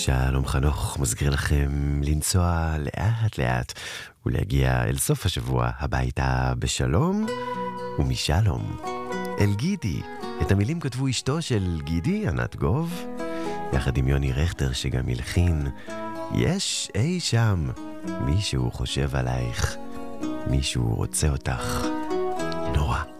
שלום חנוך מזכיר לכם לנסוע לאט לאט ולהגיע אל סוף השבוע הביתה בשלום ומשלום. אל גידי, את המילים כתבו אשתו של גידי, ענת גוב, יחד עם יוני רכטר שגם ילחין. יש אי שם מישהו חושב עלייך, מישהו רוצה אותך נורא.